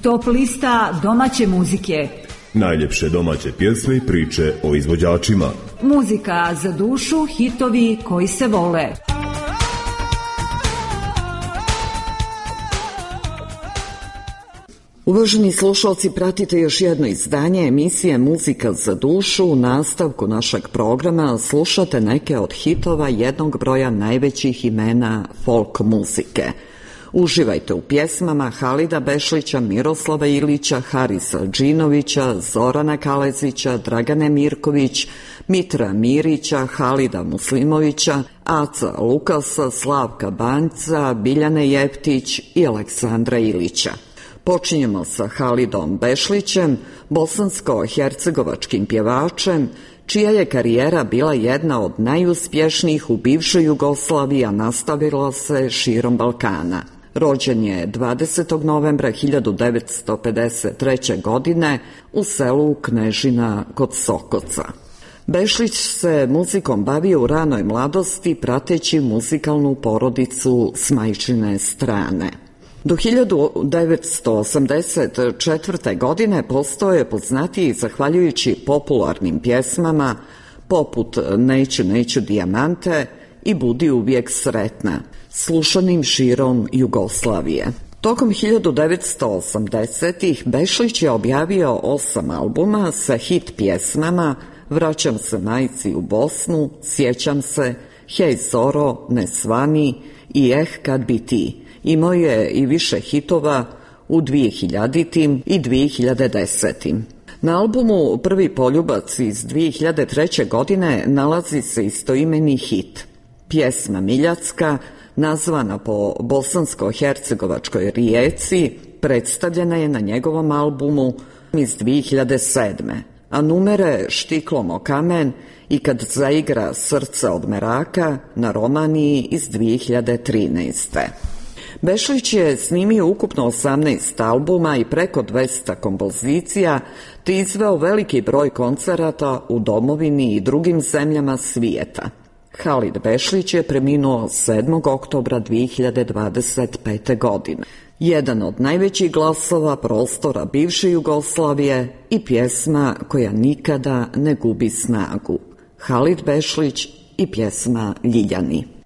Top lista domaće muzike. Najljepše domaće pjesme i priče o izvođačima. Muzika za dušu, hitovi koji se vole. Uvaženi slušalci, pratite još jedno izdanje emisije Muzika za dušu. U nastavku našeg programa slušate neke od hitova jednog broja najvećih imena folk muzike. Uživajte u pjesmama Halida Bešlića, Miroslava Ilića, Harisa Džinovića, Zorana Kalezića, Dragane Mirković, Mitra Mirića, Halida Muslimovića, Aca Lukasa, Slavka Banjca, Biljane Jeptić i Aleksandra Ilića. Počinjemo sa Halidom Bešlićem, bosansko-hercegovačkim pjevačem, čija je karijera bila jedna od najuspješnijih u bivšoj Jugoslaviji, a nastavila se širom Balkana. Rođen je 20. novembra 1953. godine u selu Knežina kod Sokoca. Bešlić se muzikom bavio u ranoj mladosti, prateći muzikalnu porodicu s majčine strane. Do 1984. godine postao je poznatiji zahvaljujući popularnim pjesmama poput Neću dijamante i Budi uvijek sretna, slušanim širom Jugoslavije. Tokom 1980-ih Bešlić je objavio 8 albuma sa hit pjesmama Vraćam se majci u Bosnu, Sjećam se, Hej Zoro, Ne svani i Kad bi ti. Imao je i više hitova u 2000. i 2010. Na albumu Prvi poljubac iz 2003. godine nalazi se istoimeni hit. Pjesma Miljacka, nazvana po bosansko-hercegovačkoj rijeci, predstavljena je na njegovom albumu iz 2007. A numere Štiklom o kamen i Kad zaigra srce od meraka na Romaniji iz 2013. Bešlić je snimio ukupno 18 albuma i preko 200 kompozicija, te izveo veliki broj koncerata u domovini i drugim zemljama svijeta. Halid Bešlić je preminuo 7. oktobra 2025. godine. Jedan od najvećih glasova prostora bivše Jugoslavije i pjesma koja nikada ne gubi snagu. Halid Bešlić i pjesma Ljiljani.